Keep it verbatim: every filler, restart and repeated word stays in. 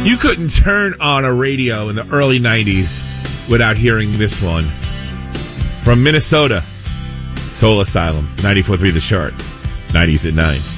You couldn't turn on a radio in the early nineties without hearing this one. From Minnesota, Soul Asylum, ninety-four point three The Chart, nineties at nine.